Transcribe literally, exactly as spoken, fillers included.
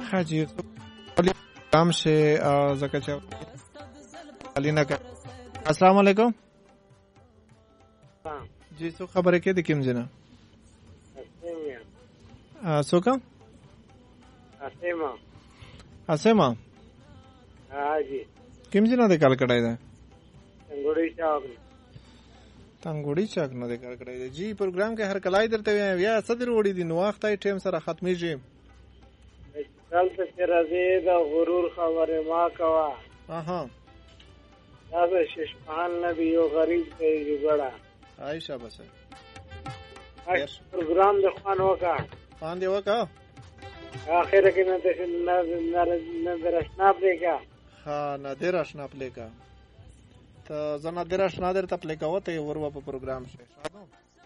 حاجی کام سے زکه چا الینا کا. السلام علیکم. جی څو خبره کې د کوم جنا څو کوم اسما اسما ها جی کوم جنا د کال کډای ده تنګوړی چاک تنګوړی چاک نه د کال کډای ده. جی پروګرام کې هر کلای درته یا صدر وړي دي نو وخت ټیم سره ختميږي. دلته چې راځي د غرور خبره ما کوا. اها دا به ششمان نبی یو غریب دی جوړا عائشہ بس پروګرام د خوان وکا خوان دی وکا اخر کې نه د نه درشنا پلیکا ها نه درشنا پلیکا ته زنه درشنا درته پلیکا وته ورو په پروګرام شه.